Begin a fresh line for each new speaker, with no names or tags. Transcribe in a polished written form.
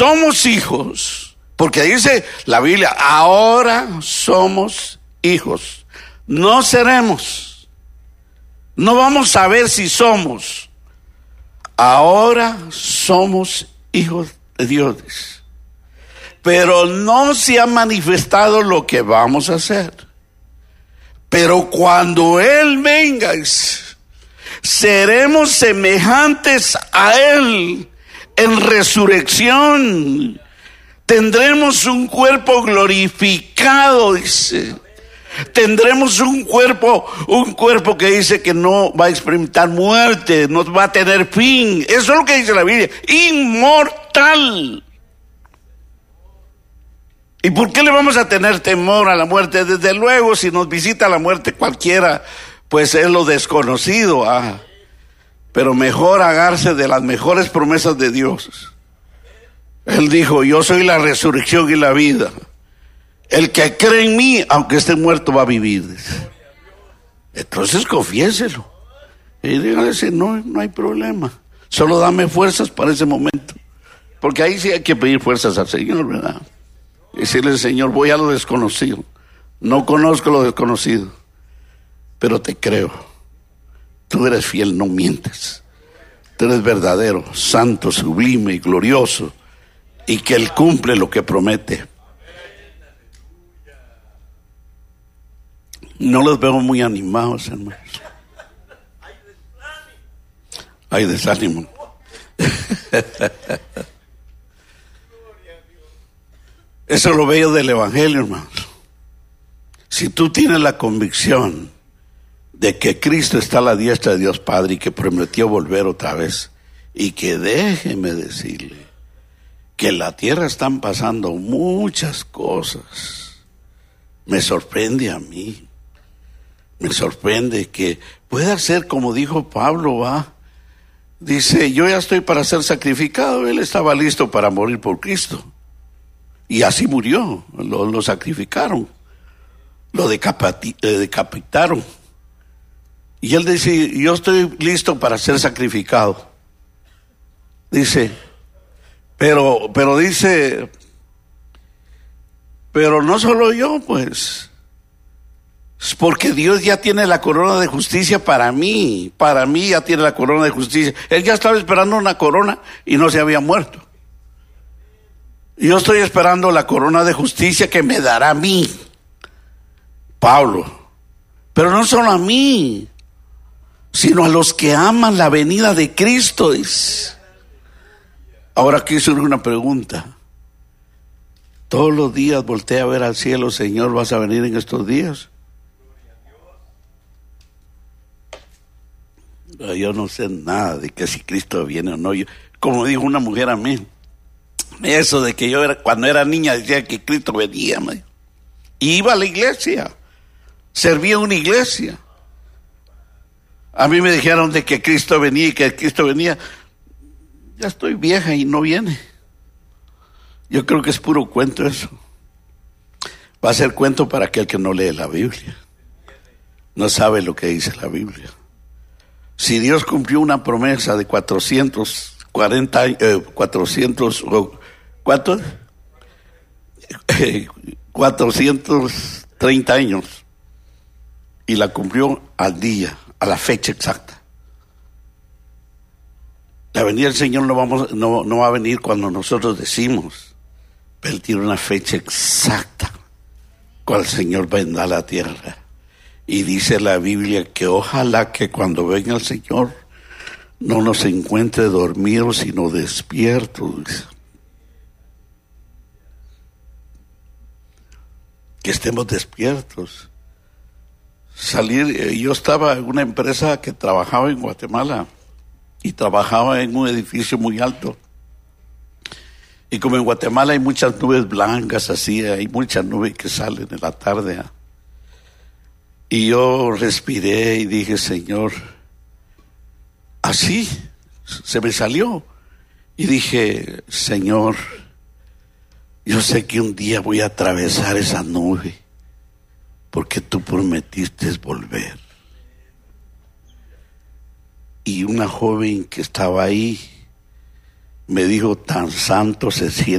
somos hijos, porque dice la Biblia, ahora somos hijos, no seremos, no vamos a ver si somos, ahora somos hijos de Dios, pero no se ha manifestado lo que vamos a hacer. Pero cuando Él venga, seremos semejantes a Él en resurrección. Tendremos un cuerpo glorificado, dice. Tendremos un cuerpo que dice que no va a experimentar muerte, no va a tener fin. Eso es lo que dice la Biblia, inmortal. ¿Y por qué le vamos a tener temor a la muerte? Desde luego, si nos visita la muerte cualquiera, pues es lo desconocido. Pero mejor agarse de las mejores promesas de Dios. Él dijo, yo soy la resurrección y la vida. El que cree en mí, aunque esté muerto, va a vivir. Entonces confiéselo. Y dígale, no hay problema. Solo dame fuerzas para ese momento. Porque ahí sí hay que pedir fuerzas al Señor, ¿verdad? Decirle, Señor, voy a lo desconocido. No conozco lo desconocido, pero te creo. Tú eres fiel, no mientes. Tú eres verdadero, santo, sublime y glorioso. Y que Él cumple lo que promete. No los veo muy animados, hermanos. Hay desánimo. Eso es lo bello del Evangelio, hermanos. Si tú tienes la convicción de que Cristo está a la diestra de Dios Padre y que prometió volver otra vez, y que déjeme decirle que en la tierra están pasando muchas cosas, me sorprende a mí. Me sorprende que pueda ser como dijo Pablo, dice, yo ya estoy para ser sacrificado. Él estaba listo para morir por Cristo. Y así murió, lo sacrificaron, lo decapitaron. Y él dice, yo estoy listo para ser sacrificado. Dice, pero dice, pero no solo yo, pues. Es porque Dios ya tiene la corona de justicia para mí ya tiene la corona de justicia. Él ya estaba esperando una corona y no se había muerto. Yo estoy esperando la corona de justicia que me dará a mí, Pablo. Pero no solo a mí, sino a los que aman la venida de Cristo. Ahora aquí surge una pregunta. Todos los días voltea a ver al cielo, Señor, ¿vas a venir en estos días? Yo no sé nada de que si Cristo viene o no. Como dijo una mujer a mí, eso de que cuando era niña decía que Cristo venía, y iba a la iglesia, servía en una iglesia. A mí me dijeron de que Cristo venía y que Cristo venía. Ya estoy vieja y no viene. Yo creo que es puro cuento eso. Va a ser cuento para aquel que no lee la Biblia, no sabe lo que dice la Biblia. Si Dios cumplió una promesa de 430 años, y la cumplió al día, a la fecha exacta. La venida del Señor no va a venir cuando nosotros decimos, pero Él tiene una fecha exacta cuando el Señor vendrá a la tierra. Y dice la Biblia que ojalá que cuando venga el Señor no nos encuentre dormidos, sino despiertos. Que estemos despiertos. Yo estaba en una empresa que trabajaba en Guatemala y trabajaba en un edificio muy alto. Y como en Guatemala hay muchas nubes blancas, así, hay muchas nubes que salen en la tarde. Y yo respiré y dije, Señor, así se me salió. Y dije, Señor, yo sé que un día voy a atravesar esa nube, porque tú prometiste volver. Y una joven que estaba ahí me dijo, tan santo se siente